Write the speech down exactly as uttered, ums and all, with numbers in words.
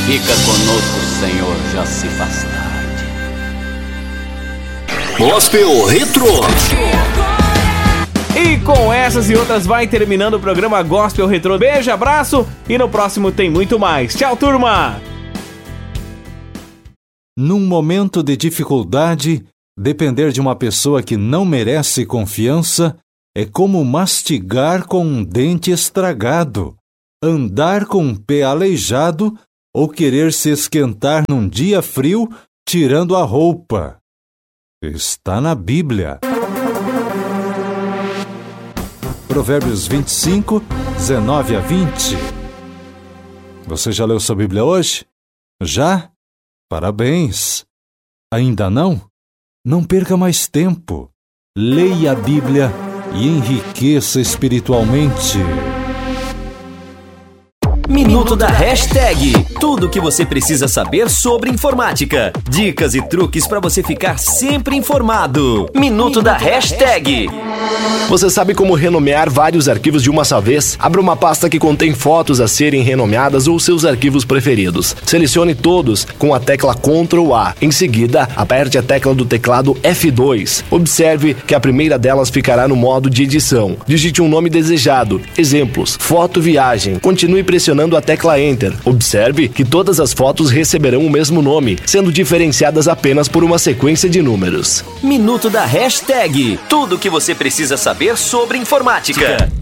Fica conosco, Senhor, já se faz tarde. Gospel Retro. E com essas e outras vai terminando o programa Gospel Retro. Beijo, abraço e no próximo tem muito mais. Tchau, turma! Num momento de dificuldade, depender de uma pessoa que não merece confiança é como mastigar com um dente estragado, andar com um pé aleijado ou querer se esquentar num dia frio tirando a roupa. Está na Bíblia. Provérbios vinte e cinco, dezenove a vinte. Você já leu sua Bíblia hoje? Já? Parabéns! Ainda não? Não perca mais tempo. Leia a Bíblia e enriqueça espiritualmente. Minuto da Hashtag. Tudo o que você precisa saber sobre informática. Dicas e truques para você ficar sempre informado. Minuto da Hashtag. Você sabe como renomear vários arquivos de uma só vez? Abra uma pasta que contém fotos a serem renomeadas ou seus arquivos preferidos. Selecione todos com a tecla control A. Em seguida, aperte a tecla do teclado F dois. Observe que a primeira delas ficará no modo de edição. Digite um nome desejado. Exemplos: foto viagem. Continue pressionando a tecla Enter. Observe que todas as fotos receberão o mesmo nome, sendo diferenciadas apenas por uma sequência de números. Minuto da Hashtag. Tudo o que você precisa saber sobre informática.